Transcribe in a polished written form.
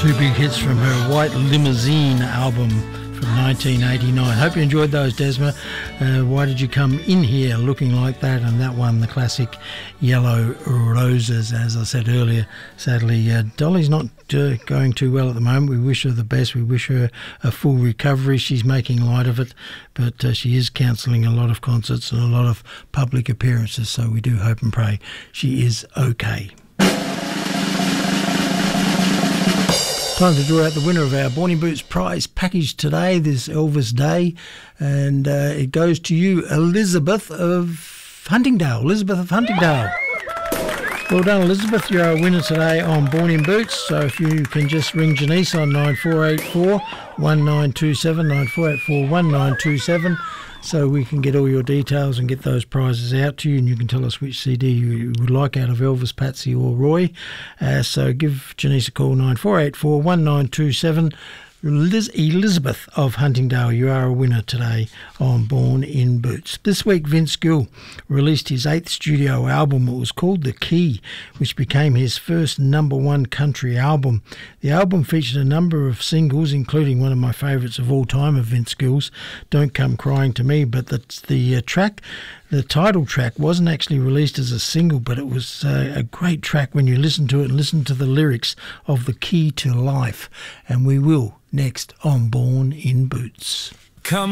Two big hits from her White Limousine album from 1989. Hope you enjoyed those, Desma. Why Did You Come In Here Looking Like That? And that one, the classic Yellow Roses. As I said earlier, sadly, Dolly's not going too well at the moment. We wish her the best. We wish her a full recovery. She's making light of it, but she is cancelling a lot of concerts and a lot of public appearances, so we do hope and pray she is okay. Time to draw out the winner of our Born in Boots prize package today, this Elvis Day, and it goes to you, Elizabeth of Huntingdale. Elizabeth of Huntingdale. Well done, Elizabeth. You're our winner today on Born in Boots. So if you can just ring Janice on 9484 1927, 9484 1927, so we can get all your details and get those prizes out to you, and you can tell us which CD you would like out of Elvis, Patsy or Roy. So give Janice a call, 9484 1927. Elizabeth of Huntingdale, you are a winner today on Born in Boots. This week, Vince Gill released his 8th studio album. It was called The Key, which became his first -- country album. The album featured a number of singles, including one of my favourites of all time of Vince Gill's, Don't Come Crying to Me, but the title track wasn't actually released as a single, but it was a great track when you listen to it and listen to the lyrics of The Key to Life. And we will next on Born in Boots. Come